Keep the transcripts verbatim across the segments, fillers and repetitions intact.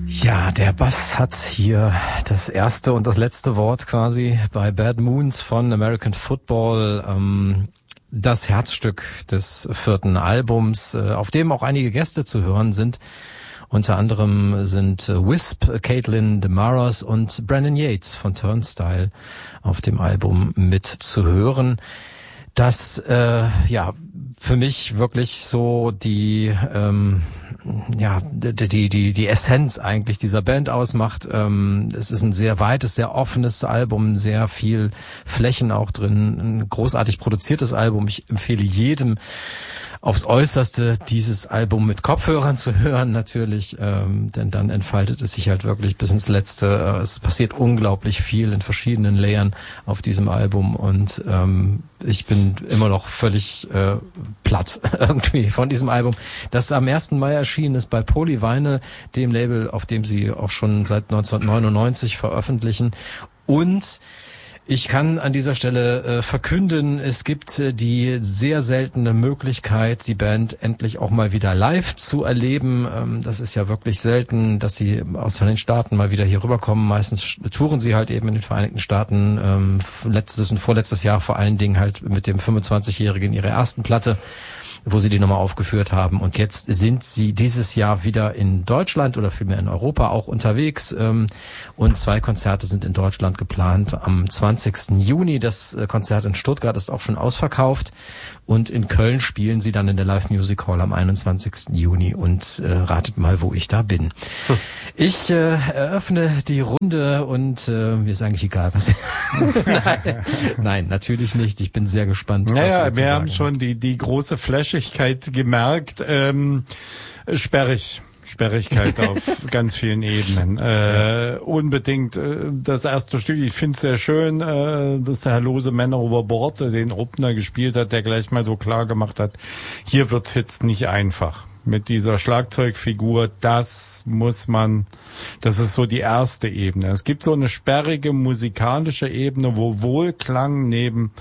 Ja, der Bass hat hier das erste und das letzte Wort quasi bei Bad Moons von American Football. Ähm, das Herzstück des vierten Albums, äh, auf dem auch einige Gäste zu hören sind. Unter anderem sind äh, Wisp, Caitlin DeMaros und Brandon Yates von Turnstile auf dem Album mit zu hören. Das, äh, ja, für mich wirklich so die, ähm, ja, die, die, die, die Essenz eigentlich dieser Band ausmacht. Ähm, es ist ein sehr weites, sehr offenes Album, sehr viel Flächen auch drin, ein großartig produziertes Album. Ich empfehle jedem aufs Äußerste dieses Album mit Kopfhörern zu hören natürlich, ähm, denn dann entfaltet es sich halt wirklich bis ins Letzte. Äh, es passiert unglaublich viel in verschiedenen Layern auf diesem Album und ähm, ich bin immer noch völlig äh, platt irgendwie von diesem Album, das am ersten Mai erschienen ist bei Polyvinyl, dem Label, auf dem sie auch schon seit neunzehnhundertneunundneunzig veröffentlichen. Und ich kann an dieser Stelle äh, verkünden, es gibt äh, die sehr seltene Möglichkeit, die Band endlich auch mal wieder live zu erleben. Ähm, das ist ja wirklich selten, dass sie aus den Staaten mal wieder hier rüberkommen. Meistens touren sie halt eben in den Vereinigten Staaten. Ähm, letztes und vorletztes Jahr vor allen Dingen halt mit dem fünfundzwanzigjährigen ihrer ersten Platte, wo sie die nochmal aufgeführt haben. Und jetzt sind sie dieses Jahr wieder in Deutschland oder vielmehr in Europa auch unterwegs. Ähm, und zwei Konzerte sind in Deutschland geplant. Am zwanzigsten Juni, das Konzert in Stuttgart ist auch schon ausverkauft. Und in Köln spielen sie dann in der Live Music Hall am einundzwanzigsten Juni. Und äh, ratet mal, wo ich da bin. Hm. Ich äh, eröffne die Runde und äh, mir ist eigentlich egal, was... Nein, nein, natürlich nicht. Ich bin sehr gespannt. Naja, wir haben schon die, die große Flächigkeit gemerkt. Ähm, sperrig. Sperrigkeit auf ganz vielen Ebenen. Äh, unbedingt äh, das erste Stück, ich finde es sehr schön, äh, dass der Herr Lose Man Overboard den Opener gespielt hat, der gleich mal so klar gemacht hat, hier wird's jetzt nicht einfach. Mit dieser Schlagzeugfigur, das muss man, das ist so die erste Ebene. Es gibt so eine sperrige musikalische Ebene, wo Wohlklang neben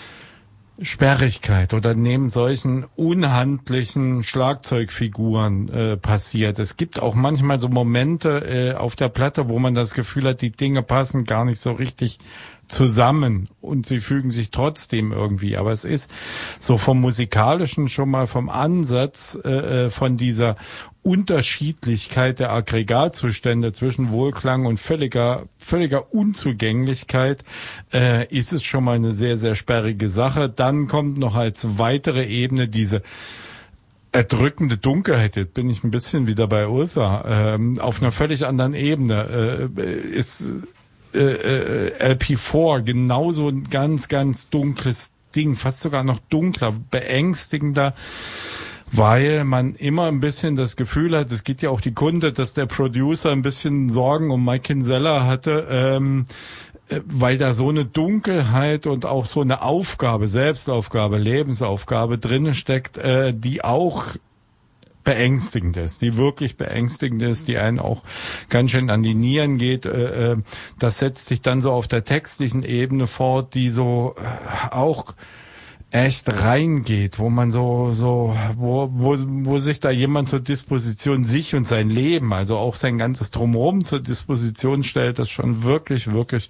Sperrigkeit oder neben solchen unhandlichen Schlagzeugfiguren äh, passiert. Es gibt auch manchmal so Momente äh, auf der Platte, wo man das Gefühl hat, die Dinge passen gar nicht so richtig zusammen und sie fügen sich trotzdem irgendwie. Aber es ist so vom Musikalischen schon mal vom Ansatz äh, von dieser Unterschiedlichkeit der Aggregatzustände zwischen Wohlklang und völliger völliger Unzugänglichkeit äh, ist es schon mal eine sehr, sehr sperrige Sache. Dann kommt noch als weitere Ebene diese erdrückende Dunkelheit. Jetzt bin ich ein bisschen wieder bei Ultha. Ähm, auf einer völlig anderen Ebene äh, ist äh, äh, L P vier genauso ein ganz, ganz dunkles Ding, fast sogar noch dunkler, beängstigender, weil man immer ein bisschen das Gefühl hat, es geht ja auch die Kunde, dass der Producer ein bisschen Sorgen um Mike Kinsella hatte, ähm, weil da so eine Dunkelheit und auch so eine Aufgabe, Selbstaufgabe, Lebensaufgabe drinne steckt, äh, die auch beängstigend ist, die wirklich beängstigend ist, die einen auch ganz schön an die Nieren geht. Äh, das setzt sich dann so auf der textlichen Ebene fort, die so äh, auch echt reingeht, wo man so, so, wo, wo, wo sich da jemand zur Disposition sich und sein Leben, also auch sein ganzes Drumherum zur Disposition stellt, das schon wirklich, wirklich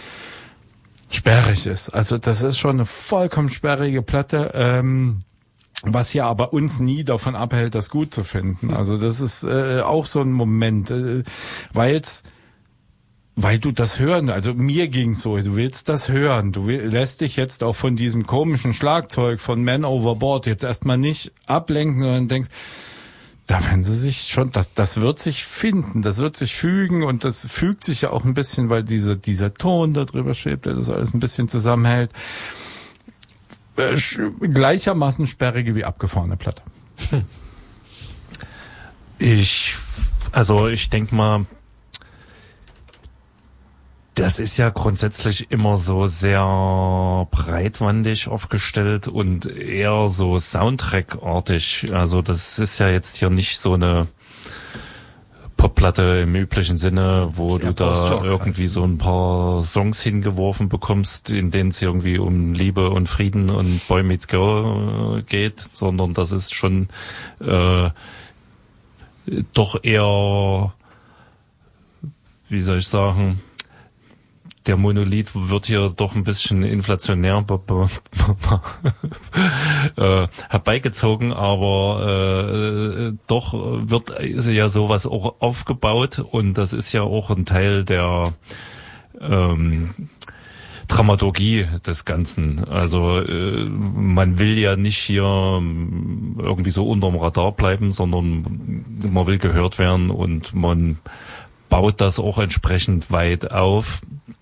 sperrig ist. Also das ist schon eine vollkommen sperrige Platte, ähm, was ja aber uns nie davon abhält, das gut zu finden. Also das ist äh, auch so ein Moment, äh, weil's Weil du das hören, also mir ging's so, du willst das hören, du will, lässt dich jetzt auch von diesem komischen Schlagzeug von Man Overboard jetzt erstmal nicht ablenken, sondern denkst, da werden sie sich schon, das, das wird sich finden, das wird sich fügen und das fügt sich ja auch ein bisschen, weil diese, dieser Ton da drüber schwebt, der das alles ein bisschen zusammenhält. Äh, gleichermaßen sperrige wie abgefahrene Platte. Ich, also ich denke mal, das ist ja grundsätzlich immer so sehr breitwandig aufgestellt und eher so Soundtrack-artig. Also das ist ja jetzt hier nicht so eine Popplatte im üblichen Sinne, wo du da irgendwie so ein paar Songs hingeworfen bekommst, in denen es irgendwie um Liebe und Frieden und Boy Meets Girl geht, sondern das ist schon äh, doch eher wie soll ich sagen, der Monolith wird hier doch ein bisschen inflationär b- b- b- äh, herbeigezogen, aber äh, doch wird ja sowas auch aufgebaut und das ist ja auch ein Teil der ähm, Dramaturgie des Ganzen. Also äh, man will ja nicht hier irgendwie so unterm Radar bleiben, sondern man will gehört werden und man baut das auch entsprechend weit auf,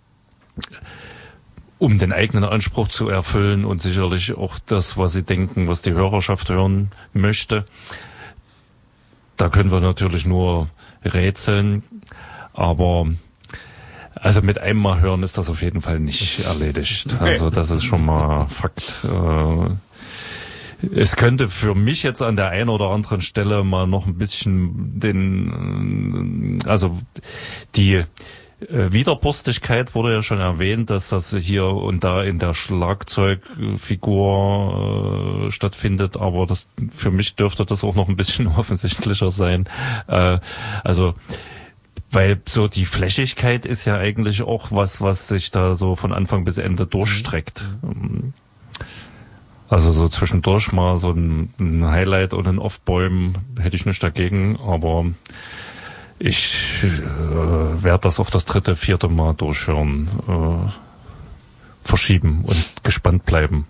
um den eigenen Anspruch zu erfüllen und sicherlich auch das, was sie denken, was die Hörerschaft hören möchte. Da können wir natürlich nur rätseln, aber also mit einem Mal hören ist das auf jeden Fall nicht erledigt. Also das ist schon mal Fakt. Es könnte für mich jetzt an der einen oder anderen Stelle mal noch ein bisschen den, also die Widerborstigkeit wurde ja schon erwähnt, dass das hier und da in der Schlagzeugfigur äh, stattfindet, aber das für mich dürfte das auch noch ein bisschen offensichtlicher sein. Äh, also weil so die Flächigkeit ist ja eigentlich auch was, was sich da so von Anfang bis Ende durchstreckt. Mhm. Also so zwischendurch mal so ein, ein Highlight und ein Off-Bäum hätte ich nicht dagegen, aber ich äh, werde das auf das dritte, vierte Mal durchhören, äh, verschieben und gespannt bleiben.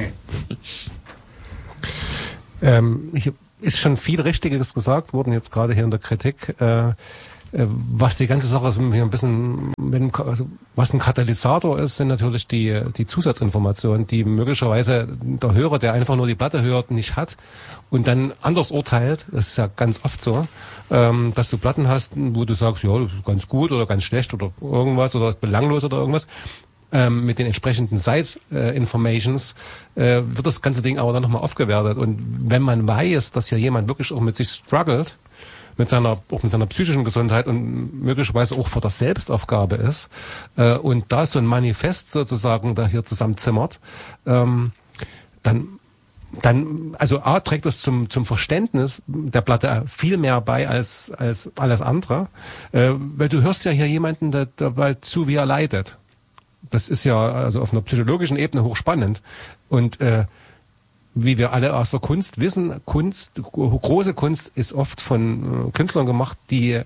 ähm, hier ist schon viel Richtiges gesagt worden, jetzt gerade hier in der Kritik. Äh, Was die ganze Sache so ein bisschen, also was ein Katalysator ist, sind natürlich die die Zusatzinformationen, die möglicherweise der Hörer, der einfach nur die Platte hört, nicht hat und dann anders urteilt. Das ist ja ganz oft so, ähm, dass du Platten hast, wo du sagst, ja, ganz gut oder ganz schlecht oder irgendwas oder belanglos oder irgendwas. Ähm, mit den entsprechenden Side-Informations äh, wird das ganze Ding aber dann nochmal aufgewertet. Und wenn man weiß, dass ja jemand wirklich auch mit sich struggelt, mit seiner, auch mit seiner psychischen Gesundheit und möglicherweise auch vor der Selbstaufgabe ist, äh, und da so ein Manifest sozusagen da hier zusammenzimmert, ähm, dann, dann, also A, trägt das zum, zum Verständnis der Platte viel mehr bei als, als alles andere, äh, weil du hörst ja hier jemanden da, dabei zu, wie er leidet. Das ist ja also auf einer psychologischen Ebene hochspannend und, äh, wie wir alle aus der Kunst wissen, Kunst, große Kunst ist oft von äh, Künstlern gemacht, die,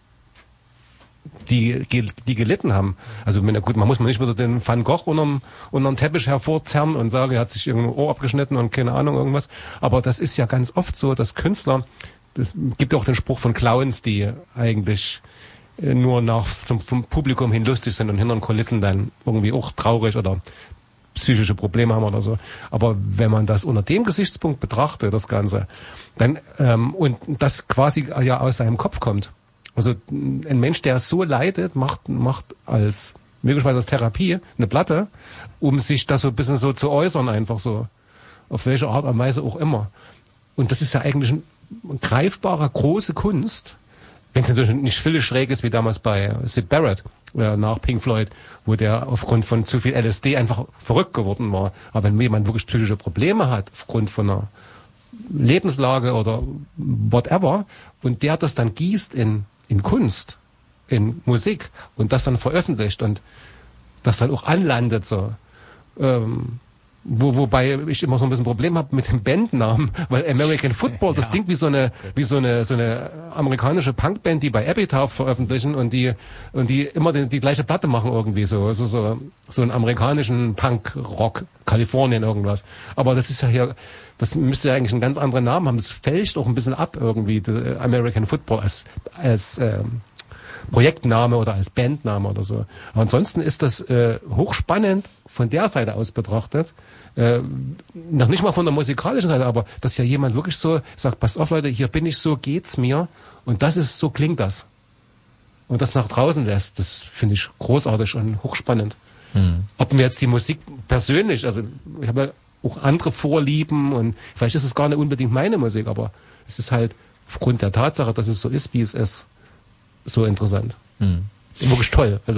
die, die gelitten haben. Also, wenn, gut, man muss man nicht wieder den Van Gogh unterm, unterm Teppich hervorzerren und sagen, er hat sich irgendein Ohr abgeschnitten und keine Ahnung, irgendwas. Aber das ist ja ganz oft so, dass Künstler, das gibt auch den Spruch von Clowns, die eigentlich nur nach, zum, vom Publikum hin lustig sind und hinter den Kulissen dann irgendwie auch traurig oder psychische Probleme haben oder so. Aber wenn man das unter dem Gesichtspunkt betrachtet, das Ganze, dann, ähm, und das quasi ja aus seinem Kopf kommt. Also ein Mensch, der so leidet, macht, macht als, möglicherweise als Therapie eine Platte, um sich das so ein bisschen so zu äußern, einfach so. Auf welche Art und Weise auch immer. Und das ist ja eigentlich eine greifbare, große Kunst, wenn es natürlich nicht völlig schräg ist, wie damals bei Syd Barrett, äh, nach Pink Floyd, wo der aufgrund von zu viel L S D einfach verrückt geworden war. Aber wenn jemand wirklich psychische Probleme hat, aufgrund von einer Lebenslage oder whatever, und der das dann gießt in, in Kunst, in Musik, und das dann veröffentlicht und das dann auch anlandet, so, ähm, Wo, wobei ich immer so ein bisschen Problem habe mit dem Bandnamen, weil American Football, das ja. Ding wie so eine, wie so eine, so eine amerikanische Punkband, die bei Epitaph veröffentlichen und die, und die immer die, die gleiche Platte machen irgendwie so, also so, so einen amerikanischen Punk-Rock, Kalifornien irgendwas. Aber das ist ja hier, das müsste ja eigentlich einen ganz anderen Namen haben. Das fälscht auch ein bisschen ab irgendwie, American Football als, als, ähm, Projektname oder als Bandname oder so. Aber ansonsten ist das äh, hochspannend von der Seite aus betrachtet. Äh, noch nicht mal von der musikalischen Seite, aber dass ja jemand wirklich so sagt, passt auf Leute, hier bin ich, so geht's mir. Und das ist, so klingt das. Und das nach draußen lässt, das finde ich großartig und hochspannend. Mhm. Ob mir jetzt die Musik persönlich, also ich habe ja auch andere Vorlieben und vielleicht ist es gar nicht unbedingt meine Musik, aber es ist halt aufgrund der Tatsache, dass es so ist, wie es ist, so interessant. Hm. Wirklich toll. Also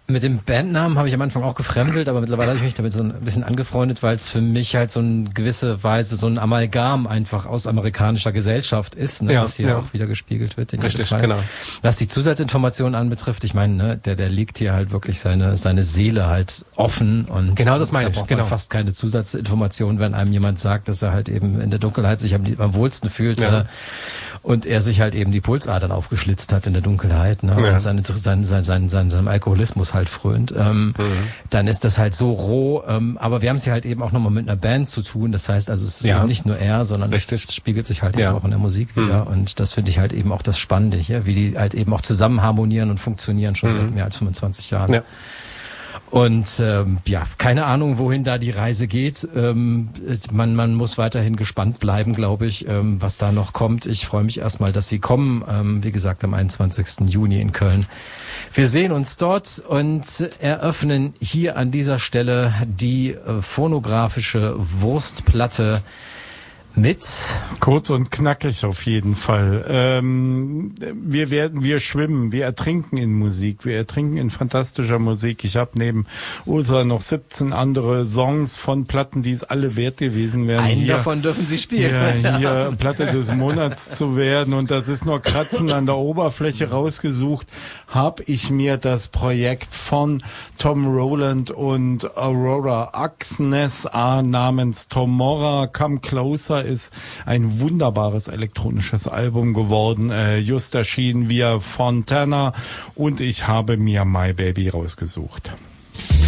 Mit dem Bandnamen habe ich am Anfang auch gefremdelt, aber mittlerweile habe ich mich damit so ein bisschen angefreundet, weil es für mich halt so eine gewisse Weise so ein Amalgam einfach aus amerikanischer Gesellschaft ist, ne, ja, was hier ja. auch wieder gespiegelt wird. In Richtig, Fall. genau. Was die Zusatzinformationen anbetrifft, ich meine, ne, der der legt hier halt wirklich seine seine Seele halt offen und genau das meine da ich. braucht Genau. man fast keine Zusatzinformationen, wenn einem jemand sagt, dass er halt eben in der Dunkelheit sich am, am wohlsten fühlt. Ja. Äh, und er sich halt eben die Pulsadern aufgeschlitzt hat in der Dunkelheit, ne, Ja. und seine, sein, sein, sein, sein, seinem Alkoholismus halt frönt, ähm, mhm. dann ist das halt so roh, ähm, aber wir haben es ja halt eben auch nochmal mit einer Band zu tun, das heißt also, es ist ja. eben nicht nur er, sondern Richtig. es spiegelt sich halt ja. eben auch in der Musik wieder, mhm. und das finde ich halt eben auch das Spannende hier, wie die halt eben auch zusammen harmonieren und funktionieren, schon mhm. seit mehr als fünfundzwanzig Jahren. Ja. Und ähm, ja, keine Ahnung, wohin da die Reise geht. Ähm, man, man muss weiterhin gespannt bleiben, glaube ich, ähm, was da noch kommt. Ich freue mich erstmal, dass sie kommen. Ähm, wie gesagt, am einundzwanzigsten Juni in Köln. Wir sehen uns dort und eröffnen hier an dieser Stelle die äh, phonographische Wurstplatte mit kurz und knackig auf jeden Fall. Ähm, wir werden, wir schwimmen, wir ertrinken in Musik, wir ertrinken in fantastischer Musik. Ich habe neben Ultra noch siebzehn andere Songs von Platten, die es alle wert gewesen wären. Einen hier, davon dürfen Sie spielen. Hier, hier Platte des Monats zu werden, und das ist nur Kratzen an der Oberfläche rausgesucht, habe ich mir das Projekt von Tom Rowland und Aurora Axnes namens Tomorrow Come Closer ist ein wunderbares elektronisches Album geworden, äh, just erschienen via Fontana, und ich habe mir My Baby rausgesucht.